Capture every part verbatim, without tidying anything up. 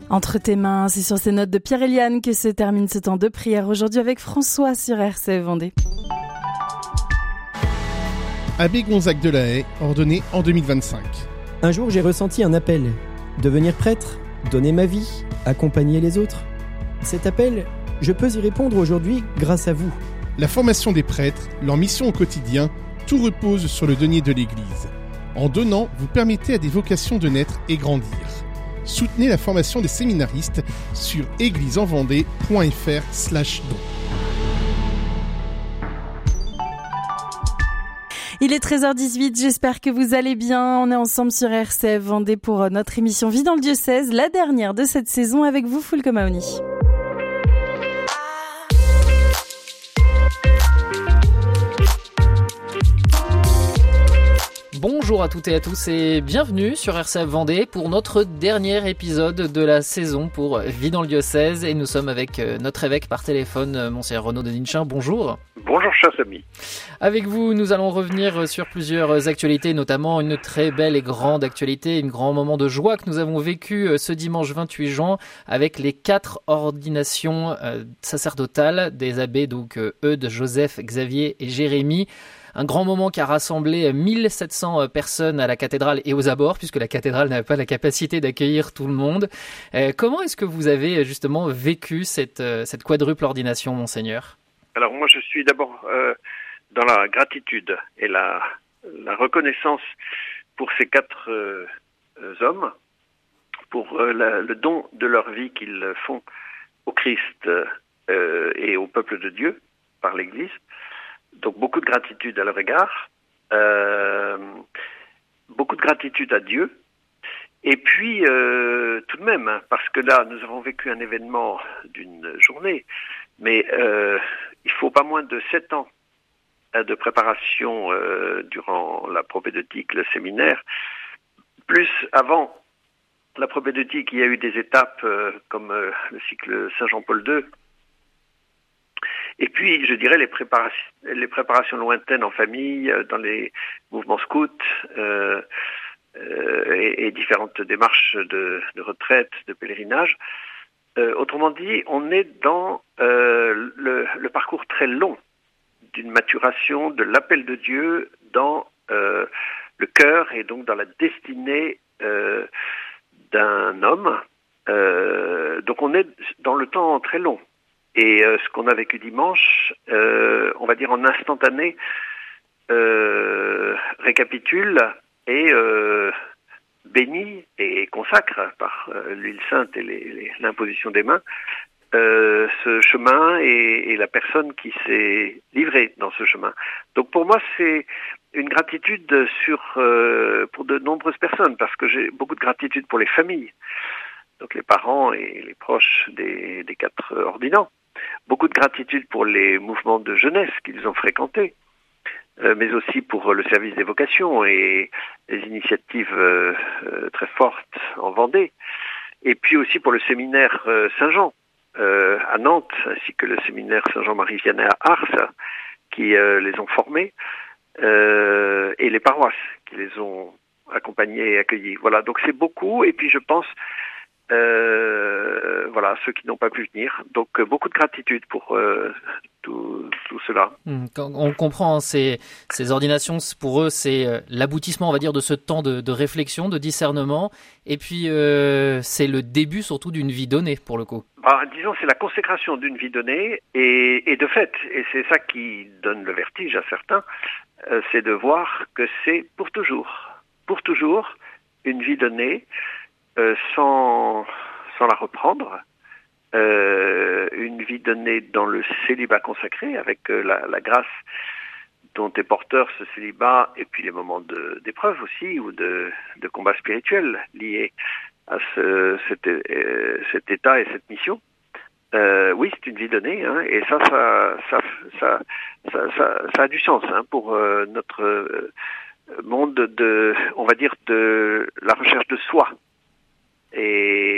Entre tes mains, c'est sur ces notes de Pierre-Éliane que se termine ce temps de prière aujourd'hui avec François sur R C F Vendée. Abbé Gonzague de la Haye, ordonné en deux mille vingt-cinq. Un jour, j'ai ressenti un appel. Devenir prêtre, donner ma vie, accompagner les autres. Cet appel, je peux y répondre aujourd'hui grâce à vous. La formation des prêtres, leur mission au quotidien, tout repose sur le denier de l'Église. En donnant, vous permettez à des vocations de naître et grandir. Soutenez la formation des séminaristes sur église-en-vendée point f r slash don. Il est treize heures dix-huit, j'espère que vous allez bien. On est ensemble sur R C F Vendée pour notre émission Vie dans le diocèse, la dernière de cette saison avec vous, Fulco Maoni. Bonjour à toutes et à tous et bienvenue sur R C F Vendée pour notre dernier épisode de la saison pour Vie dans le diocèse. Et nous sommes avec notre évêque par téléphone, Monseigneur Renaud de Ninchin. Bonjour. Bonjour chers amis. Avec vous, nous allons revenir sur plusieurs actualités, notamment une très belle et grande actualité, un grand moment de joie que nous avons vécu ce dimanche vingt-huit juin avec les quatre ordinations sacerdotales des abbés, donc Eudes, Joseph, Xavier et Jérémie. Un grand moment qui a rassemblé mille sept cents personnes à la cathédrale et aux abords, puisque la cathédrale n'a pas la capacité d'accueillir tout le monde. Euh, comment est-ce que vous avez justement vécu cette, cette quadruple ordination, Monseigneur ? Alors moi je suis d'abord euh, dans la gratitude et la, la reconnaissance pour ces quatre euh, hommes, pour euh, la, le don de leur vie qu'ils font au Christ euh, et au peuple de Dieu par l'Église. Donc beaucoup de gratitude à leur égard, euh, beaucoup de gratitude à Dieu, et puis euh, tout de même, hein, parce que là nous avons vécu un événement d'une journée, mais euh, il faut pas moins de sept ans hein, de préparation euh, durant la propédeutique, le séminaire, plus avant la propédeutique il y a eu des étapes euh, comme euh, le cycle Saint-Jean-Paul deux. Et puis, je dirais, les préparations, les préparations lointaines en famille, dans les mouvements scouts euh, euh, et, et différentes démarches de, de retraite, de pèlerinage. Euh, autrement dit, on est dans euh, le, le parcours très long d'une maturation de l'appel de Dieu dans euh, le cœur et donc dans la destinée euh, d'un homme. Euh, donc on est dans le temps très long. Et euh, ce qu'on a vécu dimanche, euh, on va dire en instantané, euh, récapitule et euh, bénit et consacre par euh, l'huile sainte et les, les, l'imposition des mains euh, ce chemin et, et la personne qui s'est livrée dans ce chemin. Donc pour moi, c'est une gratitude sur euh, pour de nombreuses personnes, parce que j'ai beaucoup de gratitude pour les familles, donc les parents et les proches des, des quatre ordinants. Beaucoup de gratitude pour les mouvements de jeunesse qu'ils ont fréquentés, euh, mais aussi pour le service des vocations et les initiatives euh, euh, très fortes en Vendée. Et puis aussi pour le séminaire euh, Saint-Jean euh, à Nantes, ainsi que le séminaire Saint-Jean-Marie Vianney à Ars, qui euh, les ont formés, euh, et les paroisses qui les ont accompagnés et accueillis. Voilà, donc c'est beaucoup, et puis je pense... Euh, voilà, ceux qui n'ont pas pu venir. Donc euh, beaucoup de gratitude pour euh, tout, tout cela. Quand on comprend hein, ces, ces ordinations, pour eux, c'est euh, l'aboutissement, on va dire, de ce temps de, de réflexion, de discernement, et puis euh, c'est le début surtout d'une vie donnée, pour le coup. Bah, disons, c'est la consécration d'une vie donnée, et, et de fait, et c'est ça qui donne le vertige à certains, euh, c'est de voir que c'est pour toujours, pour toujours, une vie donnée, Euh, sans, sans la reprendre, euh, une vie donnée dans le célibat consacré, avec euh, la, la grâce dont est porteur ce célibat, et puis les moments de, d'épreuve aussi, ou de, de combat spirituel liés à ce, cet, euh, cet état et cette mission. Euh, oui, c'est une vie donnée, hein, et ça ça ça, ça, ça, ça, ça a du sens hein, pour euh, notre euh, monde de, on va dire, de la recherche de soi. Et, et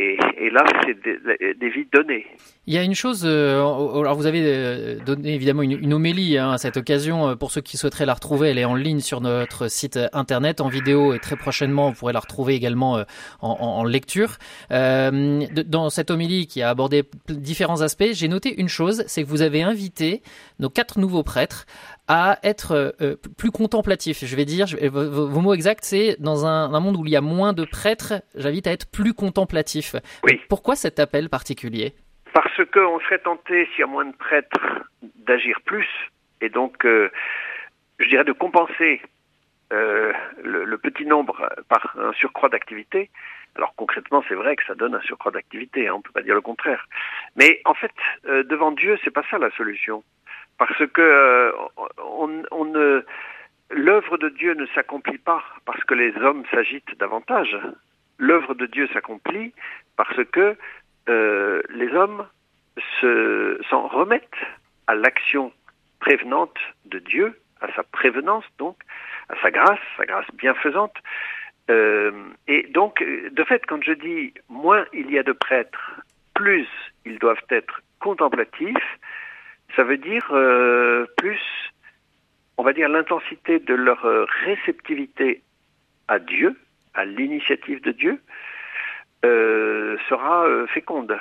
là, c'est des, des vies données. Il y a une chose, euh, alors vous avez donné évidemment une, une homélie hein, à cette occasion. Pour ceux qui souhaiteraient la retrouver, elle est en ligne sur notre site internet en vidéo et très prochainement vous pourrez la retrouver également euh, en, en, en lecture. Euh, de, dans cette homélie qui a abordé différents aspects, j'ai noté une chose, c'est que vous avez invité nos quatre nouveaux prêtres à être euh, plus contemplatifs. Je vais dire, je, vos, vos mots exacts, c'est dans un, un monde où il y a moins de prêtres, j'invite à être plus contemplatif. Oui. Pourquoi cet appel particulier ? Parce qu'on serait tenté, s'il y a moins de prêtres, d'agir plus, et donc, euh, je dirais, de compenser euh, le, le petit nombre par un surcroît d'activité. Alors concrètement, c'est vrai que ça donne un surcroît d'activité, hein, on ne peut pas dire le contraire. Mais en fait, euh, devant Dieu, c'est pas ça la solution. Parce que euh, on, on ne, l'œuvre de Dieu ne s'accomplit pas parce que les hommes s'agitent davantage. L'œuvre de Dieu s'accomplit parce que euh, les hommes se, s'en remettent à l'action prévenante de Dieu, à sa prévenance donc, à sa grâce, sa grâce bienfaisante. Euh, et donc, de fait, quand je dis moins il y a de prêtres, plus ils doivent être contemplatifs, ça veut dire euh, plus, on va dire, l'intensité de leur euh, réceptivité à Dieu, à l'initiative de Dieu, euh, sera euh, féconde.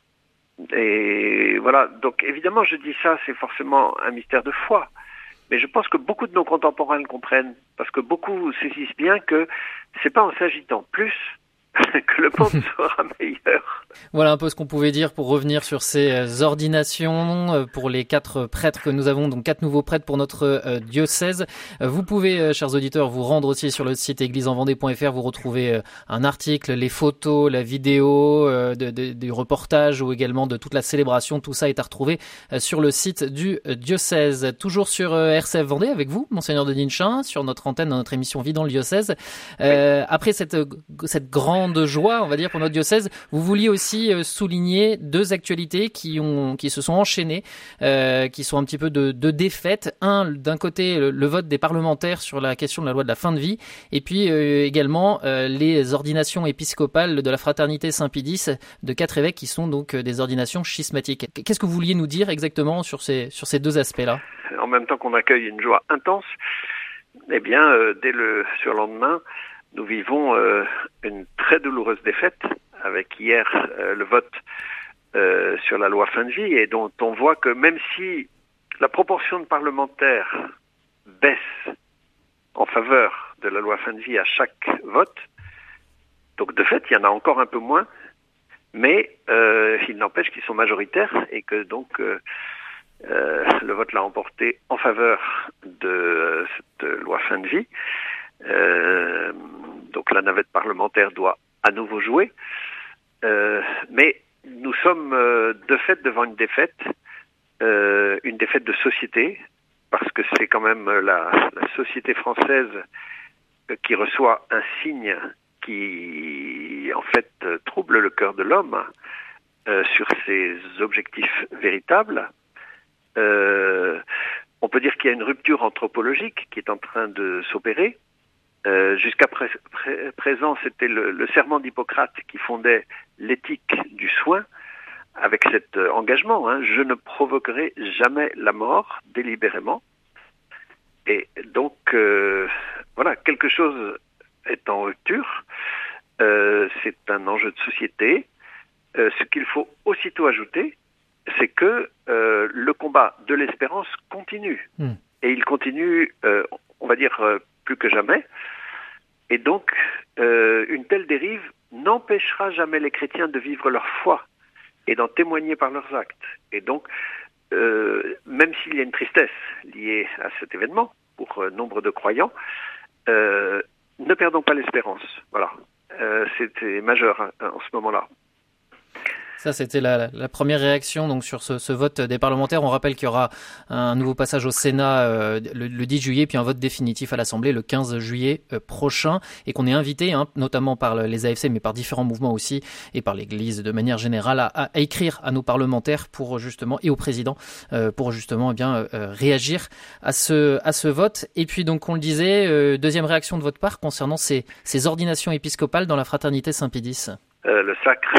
Et voilà, donc évidemment je dis ça, c'est forcément un mystère de foi, mais je pense que beaucoup de nos contemporains le comprennent, parce que beaucoup saisissent bien que c'est pas en s'agitant plus que le monde sera meilleur. Voilà un peu ce qu'on pouvait dire pour revenir sur ces ordinations pour les quatre prêtres que nous avons, donc quatre nouveaux prêtres pour notre diocèse. Vous pouvez, chers auditeurs, vous rendre aussi sur le site église en vendée point f r, vous retrouvez un article, les photos, la vidéo, de, de, du reportage ou également de toute la célébration. Tout ça est à retrouver sur le site du diocèse. Toujours sur R C F Vendée avec vous, Monseigneur Denis Chin, sur notre antenne dans notre émission Vie dans le diocèse. Oui. Euh, après cette, cette grande de joie, on va dire, pour notre diocèse, vous vouliez aussi souligner deux actualités qui ont, qui se sont enchaînées, euh, qui sont un petit peu de, de défaite. Un, d'un côté, le, le vote des parlementaires sur la question de la loi de la fin de vie, et puis euh, également euh, les ordinations épiscopales de la Fraternité Saint-Pédis de quatre évêques qui sont donc des ordinations schismatiques. Qu'est-ce que vous vouliez nous dire exactement sur ces, sur ces deux aspects-là ? En même temps qu'on accueille une joie intense, eh bien, euh, dès le surlendemain, nous vivons euh, une très douloureuse défaite avec hier euh, le vote euh, sur la loi fin de vie, et dont on voit que même si la proportion de parlementaires baisse en faveur de la loi fin de vie à chaque vote, donc de fait il y en a encore un peu moins, mais euh, il n'empêche qu'ils sont majoritaires et que donc euh, euh, le vote l'a emporté en faveur de euh, cette loi fin de vie. Euh, donc la navette parlementaire doit à nouveau jouer, euh, mais nous sommes euh, de fait devant une défaite, euh, une défaite de société, parce que c'est quand même la, la société française qui reçoit un signe qui en fait trouble le cœur de l'homme euh, sur ses objectifs véritables. Euh, on peut dire qu'il y a une rupture anthropologique qui est en train de s'opérer. Euh, jusqu'à pré- pré- présent, c'était le, le serment d'Hippocrate qui fondait l'éthique du soin, avec cet euh, engagement, hein, je ne provoquerai jamais la mort délibérément. Et donc, euh, voilà, quelque chose est en rupture, euh, c'est un enjeu de société. Euh, ce qu'il faut aussitôt ajouter, c'est que euh, le combat de l'espérance continue. Mmh. Et il continue, euh, on va dire, euh, plus que jamais. Et donc, euh, une telle dérive n'empêchera jamais les chrétiens de vivre leur foi et d'en témoigner par leurs actes. Et donc, euh, même s'il y a une tristesse liée à cet événement, pour euh, nombre de croyants, euh, ne perdons pas l'espérance. Voilà, euh, c'était majeur hein, en ce moment-là. Ça, c'était la, la première réaction donc sur ce, ce vote des parlementaires. On rappelle qu'il y aura un nouveau passage au Sénat euh, le, le dix juillet, puis un vote définitif à l'Assemblée le quinze juillet euh, prochain, et qu'on est invité, hein, notamment par les A F C, mais par différents mouvements aussi, et par l'Église de manière générale, à, à écrire à nos parlementaires pour justement et au président euh, pour justement eh bien euh, réagir à ce à ce vote. Et puis donc on le disait, euh, deuxième réaction de votre part concernant ces, ces ordinations épiscopales dans la Fraternité Saint-Pédis. Euh, le sacre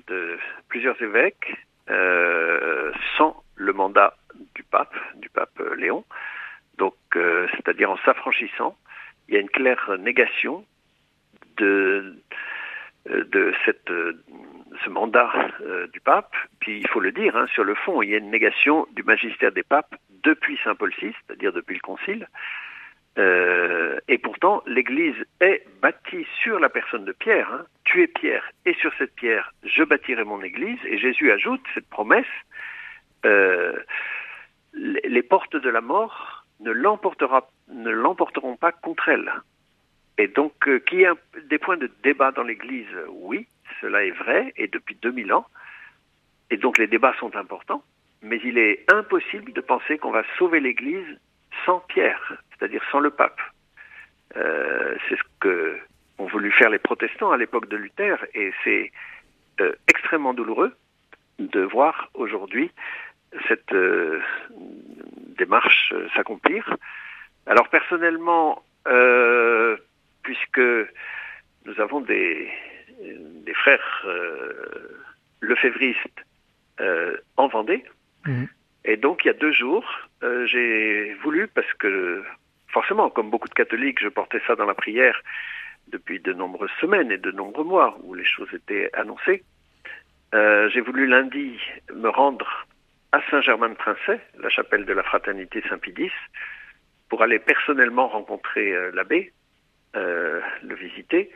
de plusieurs évêques euh, sans le mandat du pape, du pape Léon. Donc, euh, c'est-à-dire en s'affranchissant, il y a une claire négation de, de cette, ce mandat euh, du pape. Puis, il faut le dire, hein, sur le fond, il y a une négation du magistère des papes depuis Saint Paul six, c'est-à-dire depuis le Concile. Euh, et pourtant, l'Église est bâtie sur la personne de Pierre. Hein. Tu es Pierre, et sur cette pierre, je bâtirai mon Église. Et Jésus ajoute cette promesse, euh, les, les portes de la mort ne, l'emportera, ne l'emporteront pas contre elle. Et donc, euh, qu'il y ait un, des points de débat dans l'Église, oui, cela est vrai, et depuis deux mille ans. Et donc, les débats sont importants. Mais il est impossible de penser qu'on va sauver l'Église sans Pierre, c'est-à-dire sans le pape. Euh, c'est ce que ont voulu faire les protestants à l'époque de Luther, et c'est euh, extrêmement douloureux de voir aujourd'hui cette euh, démarche euh, s'accomplir. Alors personnellement, euh, puisque nous avons des, des frères euh, lefévristes euh, en Vendée, mmh. Et donc, il y a deux jours, euh, j'ai voulu, parce que forcément, comme beaucoup de catholiques, je portais ça dans la prière depuis de nombreuses semaines et de nombreux mois où les choses étaient annoncées. Euh, j'ai voulu lundi me rendre à Saint-Germain-de-Princey, la chapelle de la Fraternité Saint-Pie X, pour aller personnellement rencontrer euh, l'abbé, euh, le visiter,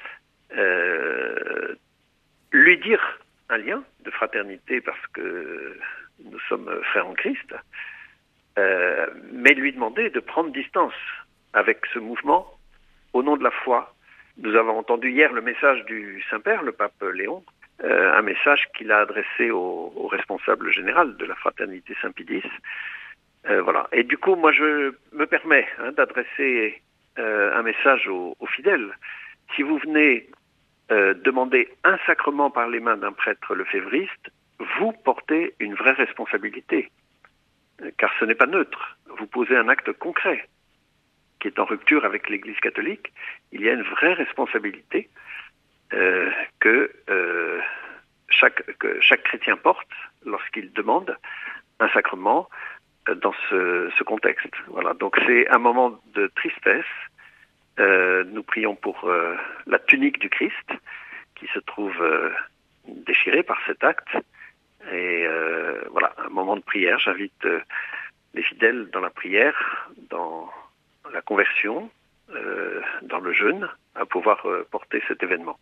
euh, lui dire un lien de fraternité parce que nous sommes frères en Christ, euh, mais lui demander de prendre distance avec ce mouvement au nom de la foi. Nous avons entendu hier le message du Saint-Père, le pape Léon, euh, un message qu'il a adressé au, au responsable général de la Fraternité Saint-Pie X. Euh, voilà. Et du coup, moi, je me permets hein, d'adresser euh, un message aux, aux fidèles. Si vous venez euh, demander un sacrement par les mains d'un prêtre lefévriste, vous portez une vraie responsabilité, car ce n'est pas neutre. Vous posez un acte concret qui est en rupture avec l'Église catholique. Il y a une vraie responsabilité euh, que, euh, chaque, que chaque chrétien porte lorsqu'il demande un sacrement euh, dans ce, ce contexte. Voilà. Donc c'est un moment de tristesse. Euh, nous prions pour euh, la tunique du Christ qui se trouve euh, déchirée par cet acte. Et euh, voilà, un moment de prière. J'invite euh, les fidèles dans la prière, dans la conversion, euh, dans le jeûne, à pouvoir euh, porter cet événement.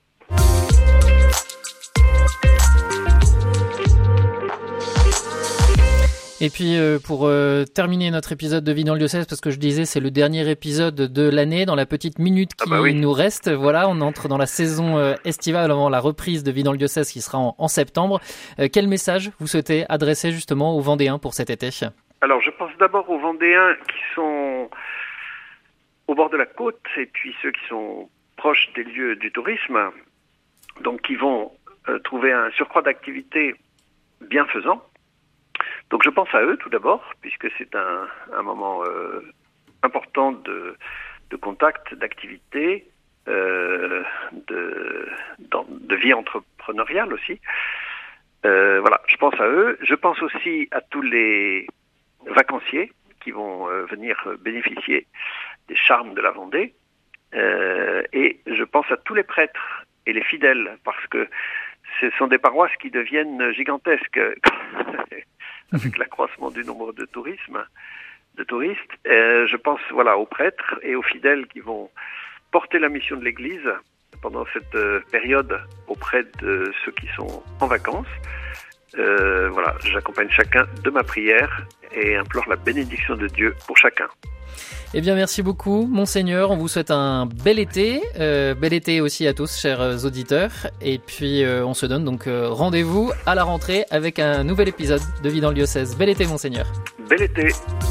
Et puis euh, pour euh, terminer notre épisode de Vie dans le diocèse, parce que je disais c'est le dernier épisode de l'année, dans la petite minute qui ah bah oui. nous reste, voilà, on entre dans la saison euh, estivale avant la reprise de Vie dans le diocèse qui sera en, en septembre. Euh, quel message vous souhaitez adresser justement aux Vendéens pour cet été ? Alors je pense d'abord aux Vendéens qui sont au bord de la côte et puis ceux qui sont proches des lieux du tourisme, donc qui vont euh, trouver un surcroît d'activité bienfaisant. Donc je pense à eux tout d'abord, puisque c'est un, un moment euh, important de, de contact, d'activité, euh, de, de vie entrepreneuriale aussi. Euh, voilà, je pense à eux. Je pense aussi à tous les vacanciers qui vont euh, venir bénéficier des charmes de la Vendée. Euh, et je pense à tous les prêtres et les fidèles, parce que ce sont des paroisses qui deviennent gigantesques avec l'accroissement du nombre de tourisme, de touristes. Euh, je pense voilà aux prêtres et aux fidèles qui vont porter la mission de l'Église pendant cette euh, période auprès de ceux qui sont en vacances. Euh, voilà, j'accompagne chacun de ma prière et implore la bénédiction de Dieu pour chacun. Eh bien, merci beaucoup, Monseigneur. On vous souhaite un bel été. Euh, bel été aussi à tous, chers auditeurs. Et puis, euh, on se donne donc euh, rendez-vous à la rentrée avec un nouvel épisode de Vie dans le diocèse. Bel été, Monseigneur. Bel été.